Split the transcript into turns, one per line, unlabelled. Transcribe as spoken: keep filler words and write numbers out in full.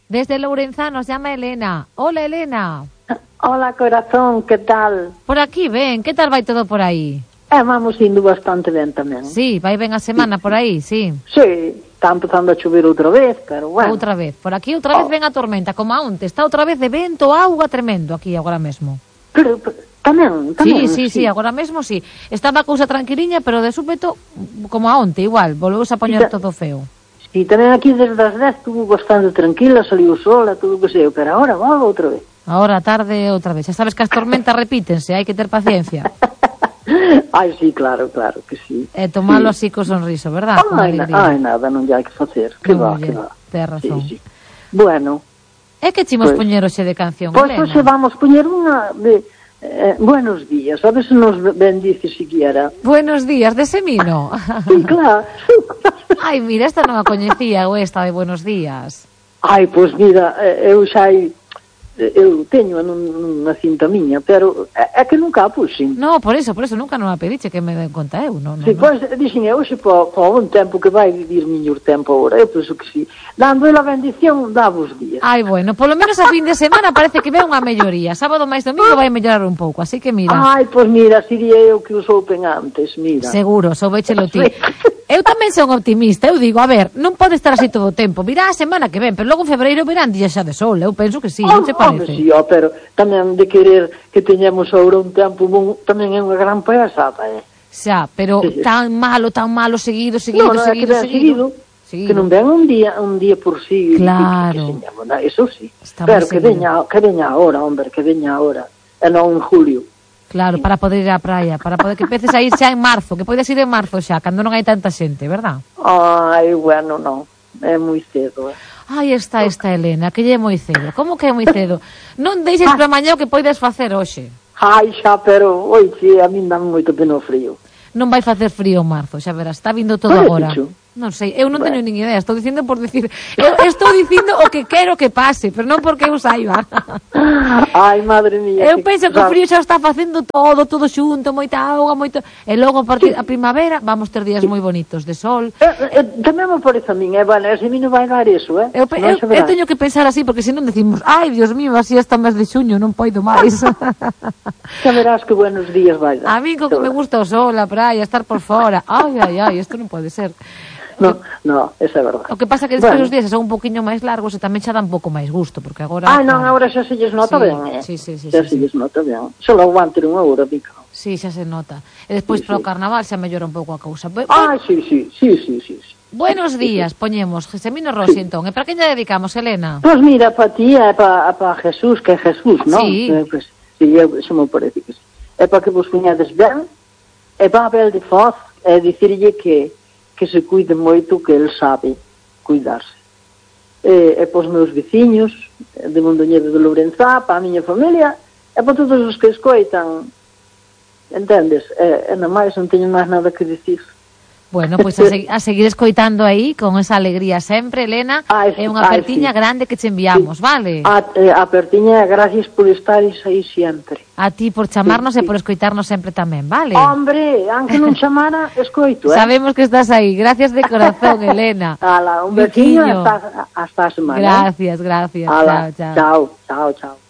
Desde Lourenzá nos llama Elena. Hola, Elena.
Hola, corazón, que tal?
Por aquí, ben, que tal vai todo por aí?
Eh, vamos indo bastante ben tamén.
Sí, vai ben a semana sí. Por aí, sí.
Sí, está empezando a chover outra vez, pero bueno.
Outra vez, por aquí outra vez oh. ven a tormenta, como a onte, está outra vez de vento, auga tremendo aquí agora mesmo.
Pero, pero tamén, tamén.
Sí, sí, sí, sí, agora mesmo sí. Estaba a cousa tranquiliña, pero de súpeto, como a onte, igual, volveuse a poñer todo feo.
Sí, tamén aquí desde as dez estuvo bastante tranquila, saliu o sol e todo o que sei, pero agora volve outra vez.
Agora tarde outra vez. Xa sabes que as tormentas repítense, hai que ter paciencia.
Ai, sí, claro, claro que sí.
E tomalo
sí.
así co sorriso, verdad?
Ai, na, ai nada, non hai que facer. Que
no,
va, que va.
Ten razón.
Sí, sí. Bueno.
É que chimos
pues,
poñer hoxe de canción,
Pois
Elena?
hoxe vamos poñer unha de eh, buenos días, a ver se nos bendice siquiera.
Buenos días, de Semino.
Sí, claro.
Ai, mira, esta non a coñecía, ou esta de buenos días.
Ai, pois mira, eu xa hai, eu teño nunha cinta miña, pero é que nunca a puxen.
No, por eso, por eso, nunca non a pediche que me den conta eu, non?
Sí,
no,
pois, no. Dixen, eu xe po, po un tempo que vai vivir miñor tempo agora, eu penso que sí. Dando a bendición, dá vos días.
Ai, bueno, polo menos a fin de semana parece que ve unha melloría. Sábado máis domingo vai mellorar un pouco, así que mira.
Ai, pois mira, sería eu que os oupen antes, mira.
Seguro, soubéchelo ti. Eu tamén son optimista, eu digo, a ver, non pode estar así todo o tempo. Virá a semana que ven, pero logo en febreiro verán días xa de sol. Eu penso que sí,
oh,
non te parece?
Home, sí, oh, pero tamén de querer que teñamos agora un tempo bon, tamén é unha gran payasada, eh?
Xa, pero sí, sí. tan malo, tan malo, seguido, seguido,
no, no,
seguido,
é que seguido. seguido. Que non ven un día un día por sí.
Claro.
Que, que señamos, eso sí.
Estamos
pero que veña, que veña ahora, hombre, que veña ahora. E non en julio.
Claro, para poder ir á praia, para poder que empeces a ir xa en marzo, que podes ir en marzo xa, cando non hai tanta xente, verdad?
Ai, bueno, non, é moi cedo, eh.
Ai, está esta Elena, que lle é moi cedo. Como que é moi cedo? Non deixes para mañá o que poides facer hoxe.
Ai, xa, pero, oixe, a min dá moito pena o frío.
Non vai facer frío en marzo, xa verás, está vindo todo
Vale,
agora.
dicho.
Non sei, eu non bueno. teño nin idea, estou dicindo por decir, eu estou dicindo o que quero que pase, pero non porque eu saiba.
Ai, madre mía.
Eu penso que o frío xa está facendo todo, todo xunto, moita auga, moito... E logo a partir da primavera vamos ter días moi bonitos de sol.
Eh, eh, tamén me parece a min, eh, vale, a mí non vai dar eso, eh?
Eu, eu, eu teño que pensar así, porque senón decimos, ai, Dios mío, así hasta mes de xuño, non poido máis.
Xa verás que buenos días vai dar.
A mí co que me gusta o sol, a praia, estar por fora. Ai, ai, ai, isto non pode ser.
No, no, esa é verdade.
O que pasa que despois
bueno.
os días son un poquinho máis largos e tamén xa dá un pouco máis gusto, porque agora...
Ah, non, agora xa se lles nota
sí,
ben, eh?
Sí, sí, sí.
Xa
sí,
se lles
sí.
nota ben. Xa lo aguanten unha hora, pica.
Sí, xa se nota. E despois sí, para o carnaval xa mellora un pouco a cousa. Bu
ah, sí, sí, sí, sí, sí. sí.
Buenos días, sí, sí. Poñemos Semino Rossi, sí. Entón. E para quen lle dedicamos, Elena?
Pois pues mira, para ti e para pa Jesús, que é Jesús, non?
Sí.
Eh, pues, sí, eu, eso me parece que sí. É para que vos poñades ben, e para Abel de Foz, e dicirlle que que se cuide moito, que el sabe cuidarse. E, e para os meus veciños de Mondoñedo de Lourenzá, para a miña familia, e para todos os que escoitan, entendes? E, e na máis non teño máis nada que dicir.
Bueno, pois pues a, seg a seguir escoitando aí con esa alegría sempre, Elena.
Ai,
é unha apertiña sí. grande que che enviamos, sí. Vale?
A, eh, a apertiña, gracias por estar aí sempre.
A ti por chamarnos sí, sí. E por escoitarnos sempre tamén, vale?
Hombre, aunque non chamara, escoito, eh?
Sabemos que estás aí. Gracias de corazón, Elena.
Ala, un veciño hasta, hasta a semana.
Gracias, gracias.
Ala,
chao, chao.
Chao, chao, chao.